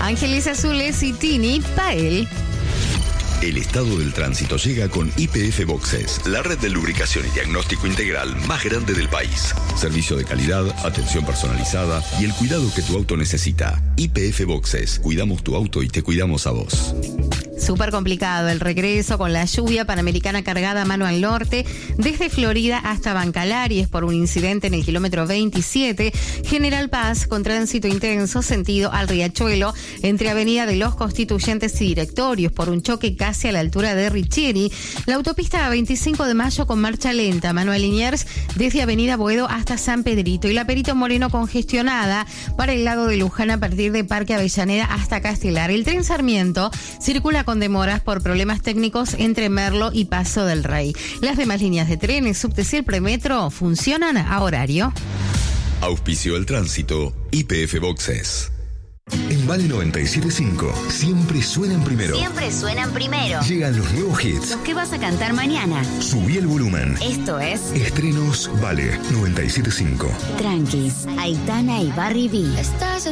Ángeles Azules y Tini Pael. El estado del tránsito llega con YPF Boxes, la red de lubricación y diagnóstico integral más grande del país. Servicio de calidad, atención personalizada y el cuidado que tu auto necesita. YPF Boxes, cuidamos tu auto y te cuidamos a vos. Súper complicado el regreso con la lluvia. Panamericana cargada mano al norte, desde Florida hasta Bancalaries por un incidente en el kilómetro 27. General Paz con tránsito intenso sentido al Riachuelo entre Avenida de los Constituyentes y Directorios por un choque casi a la altura de Richieri. La autopista 25 de Mayo con marcha lenta, mano a Liniers desde Avenida Boedo hasta San Pedrito. Y la Perito Moreno congestionada para el lado de Luján a partir de Parque Avellaneda hasta Castelar. El tren Sarmiento circula con demoras por problemas técnicos entre Merlo y Paso del Rey. Las demás líneas de trenes, subte y el premetro funcionan a horario. Auspicio el tránsito, YPF Boxes. En Vale 97.5 siempre suenan primero. Siempre suenan primero. Llegan los nuevos hits. Los que vas a cantar mañana. Subí el volumen. Esto es Estrenos Vale 97.5. Tranquis, Aitana y Barry B. Estás en